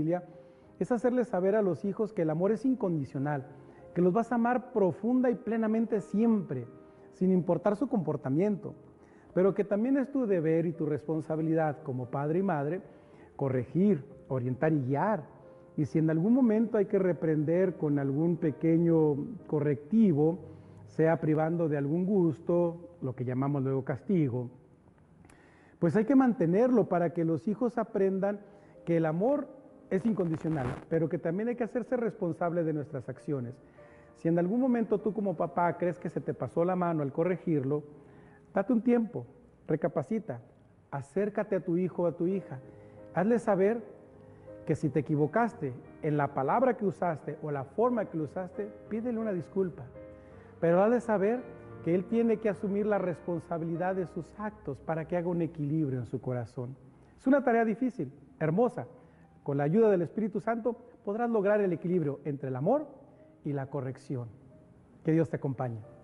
familia, es hacerles saber a los hijos que el amor es incondicional, que los vas a amar profunda y plenamente siempre, sin importar su comportamiento, pero que también es tu deber y tu responsabilidad como padre y madre corregir, orientar y guiar. Y si en algún momento hay que reprender con algún pequeño correctivo, sea privando de algún gusto, lo que llamamos luego castigo, pues hay que mantenerlo para que los hijos aprendan que el amor es incondicional, pero que también hay que hacerse responsable de nuestras acciones. Si en algún momento tú como papá crees que se te pasó la mano al corregirlo, date un tiempo, recapacita, acércate a tu hijo o a tu hija, hazle saber que si te equivocaste en la palabra que usaste o la forma que lo usaste, pídele una disculpa, pero hazle saber que él tiene que asumir la responsabilidad de sus actos para que haga un equilibrio en su corazón. Es una tarea difícil, hermosa. Con la ayuda del Espíritu Santo podrás lograr el equilibrio entre el amor y la corrección. Que Dios te acompañe.